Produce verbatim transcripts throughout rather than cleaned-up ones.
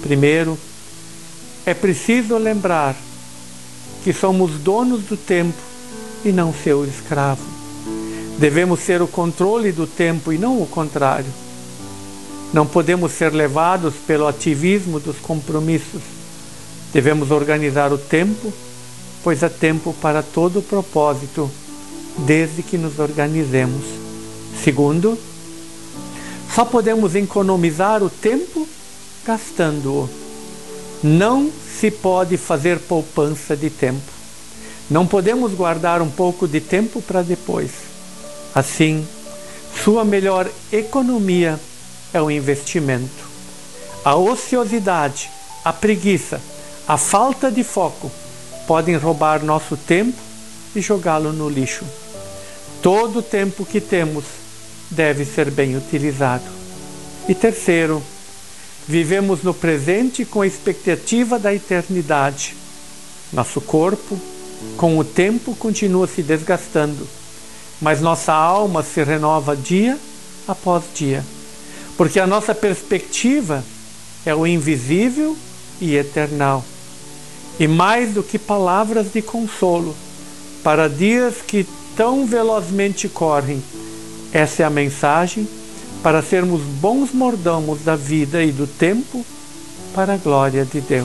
Primeiro, é preciso lembrar que somos donos do tempo e não seu escravo. Devemos ter o controle do tempo e não o contrário. Não podemos ser levados pelo ativismo dos compromissos. Devemos organizar o tempo, pois há tempo para todo o propósito, desde que nos organizemos. Segundo, só podemos economizar o tempo gastando-o. Não se pode fazer poupança de tempo. Não podemos guardar um pouco de tempo para depois. Assim, sua melhor economia é o investimento. A ociosidade, a preguiça, a falta de foco podem roubar nosso tempo e jogá-lo no lixo. Todo o tempo que temos deve ser bem utilizado. E terceiro, vivemos no presente com a expectativa da eternidade. Nosso corpo, com o tempo, continua se desgastando, mas nossa alma se renova dia após dia, porque a nossa perspectiva é o invisível e eternal. E mais do que palavras de consolo para dias que tão velozmente correm, essa é a mensagem para sermos bons mordomos da vida e do tempo para a glória de Deus.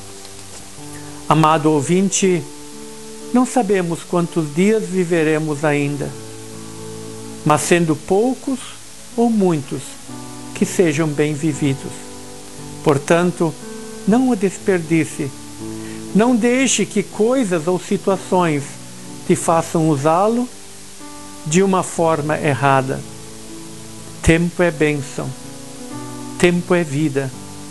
Amado ouvinte, não sabemos quantos dias viveremos ainda, mas sendo poucos ou muitos, que sejam bem vividos. Portanto, não o desperdice. Não deixe que coisas ou situações te façam usá-lo de uma forma errada. Tempo é bênção. Tempo é vida.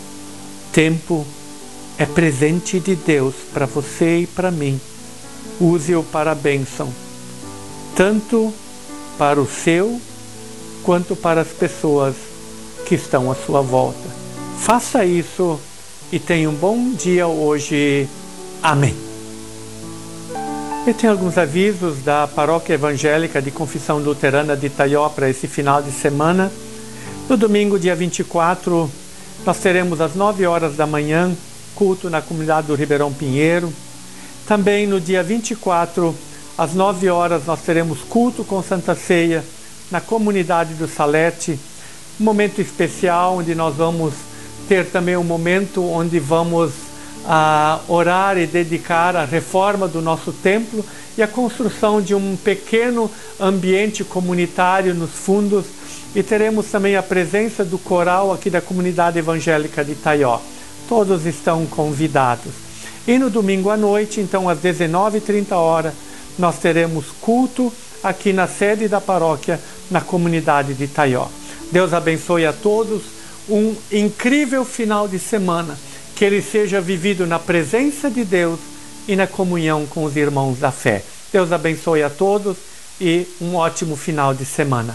Tempo é presente de Deus para você e para mim. Use-o para a bênção, tanto para o seu quanto para as pessoas que estão à sua volta. Faça isso e tenha um bom dia hoje. Amém. Eu tenho alguns avisos da Paróquia Evangélica de Confissão Luterana de Itaió para esse final de semana. No domingo, dia vinte e quatro, nós teremos às nove horas da manhã culto na comunidade do Ribeirão Pinheiro. Também no dia vinte e quatro, às nove horas, nós teremos culto com Santa Ceia na comunidade do Salete. Um momento especial onde nós vamos ter também um momento onde vamos a orar e dedicar a reforma do nosso templo e a construção de um pequeno ambiente comunitário nos fundos, e teremos também a presença do coral aqui da comunidade evangélica de Itaió. Todos estão convidados. E no domingo à noite, então às dezenove e trinta horas, nós teremos culto aqui na sede da paróquia, na comunidade de Itaió. Deus abençoe a todos, um incrível final de semana. Que ele seja vivido na presença de Deus e na comunhão com os irmãos da fé. Deus abençoe a todos e um ótimo final de semana.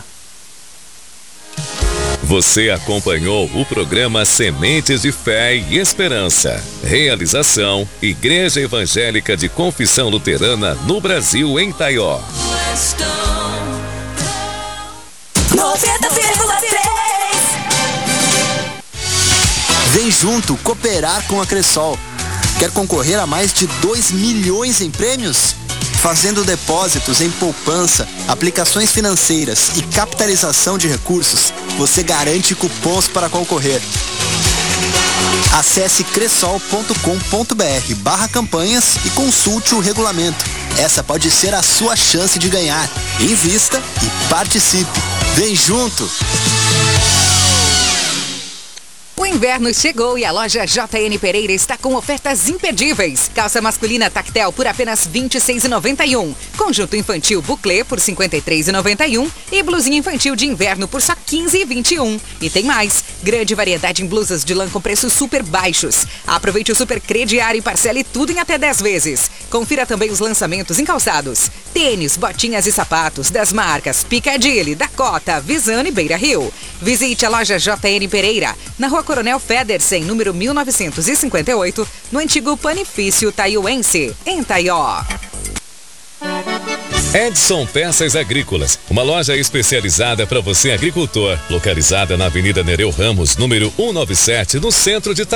Você acompanhou o programa Sementes de Fé e Esperança. Realização: Igreja Evangélica de Confissão Luterana no Brasil, em Itaió. noventa vírgula três. Vem junto cooperar com a Cressol. Quer concorrer a mais de dois milhões em prêmios? Fazendo depósitos em poupança, aplicações financeiras e capitalização de recursos, você garante cupons para concorrer. Acesse cressol ponto com ponto br barra campanhas e consulte o regulamento. Essa pode ser a sua chance de ganhar. Invista e participe. Vem junto! O inverno chegou e a loja J N Pereira está com ofertas imperdíveis. Calça masculina tactel por apenas vinte e seis reais e noventa e um centavos. Conjunto infantil buclé por cinquenta e três reais e noventa e um centavos. E blusinha infantil de inverno por só quinze reais e vinte e um centavos. E tem mais. Grande variedade em blusas de lã com preços super baixos. Aproveite o super crediário e parcele tudo em até dez vezes. Confira também os lançamentos em calçados. Tênis, botinhas e sapatos das marcas Piccadilly, Dakota, Visane e Beira Rio. Visite a loja J N Pereira, na rua Coronel Federsen, número mil novecentos e cinquenta e oito, no antigo Panifício Taioense, em Itaió. Edson Peças Agrícolas, uma loja especializada para você agricultor, localizada na Avenida Nereu Ramos, número cento e noventa e sete, no centro de Itaió.